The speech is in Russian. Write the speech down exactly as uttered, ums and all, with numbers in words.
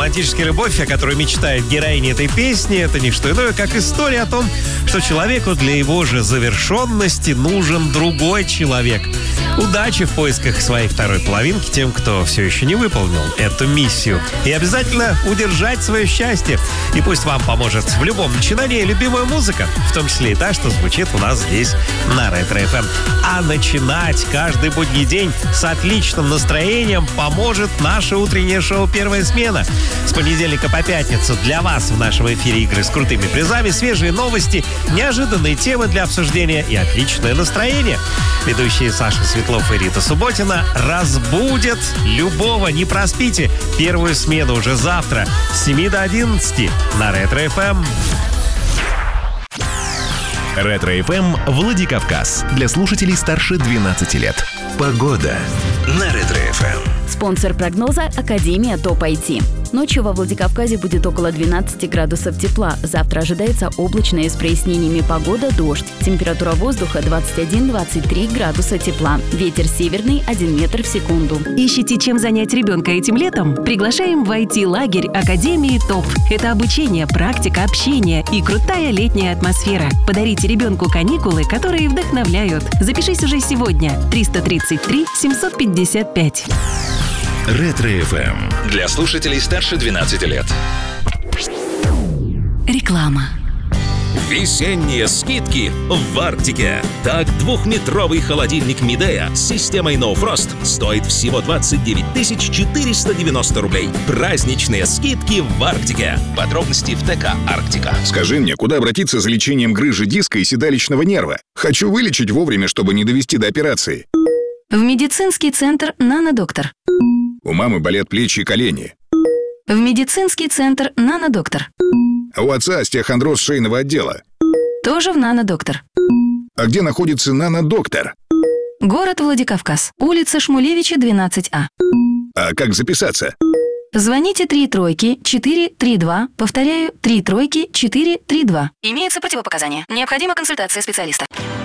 Романтическая любовь, о которой мечтает героиня этой песни, это не что иное, как история о том, что человеку для его же завершенности нужен другой человек. Удачи в поисках своей второй половинки тем, кто все еще не выполнил эту миссию. И обязательно удержать свое счастье. И пусть вам поможет в любом начинании любимая музыка, в том числе и та, что звучит у нас здесь на Ретро эф эм. А начинать каждый будний день с отличным настроением поможет наше утреннее шоу «Первая смена». С понедельника по пятницу для вас в нашем эфире игры с крутыми призами, свежие новости, неожиданные темы для обсуждения и отличное настроение. Ведущие Саша Светлов и Рита Субботина разбудят любого. Не проспите первую смену уже завтра с семи до одиннадцати на Ретро эф эм. Ретро эф эм Владикавказ. Для слушателей старше двенадцати лет. Погода на Ретро эф эм. Спонсор прогноза – Академия Топ ай ти. Ночью во Владикавказе будет около двенадцати градусов тепла. Завтра ожидается облачная с прояснениями погода, дождь. Температура воздуха двадцать один - двадцать три градуса тепла. Ветер северный один метр в секунду. Ищете, чем занять ребенка этим летом? Приглашаем в ай ти-лагерь Академии ТОП. Это обучение, практика, общение и крутая летняя атмосфера. Подарите ребенку каникулы, которые вдохновляют. Запишись уже сегодня. триста тридцать три семьсот пятьдесят пять. Ретро эф эм. Для слушателей старше двенадцати лет. Реклама. Весенние скидки в Арктике. Так, двухметровый холодильник Midea с системой No Frost стоит всего двадцать девять тысяч четыреста девяносто рублей. Праздничные скидки в Арктике. Подробности в ТК «Арктика». Скажи мне, куда обратиться за лечением грыжи диска и седалищного нерва? Хочу вылечить вовремя, чтобы не довести до операции. В медицинский центр «Нанодоктор». У мамы болят плечи и колени. В медицинский центр «Нанодоктор». А у отца остеохондроз шейного отдела. Тоже в «Нанодоктор». А где находится «Нанодоктор»? Город Владикавказ. Улица Шмулевича, двенадцать А. А как записаться? Звоните три тройки четыре три два. Повторяю, три тройки четыре три два. Имеются противопоказания. Необходима консультация специалиста.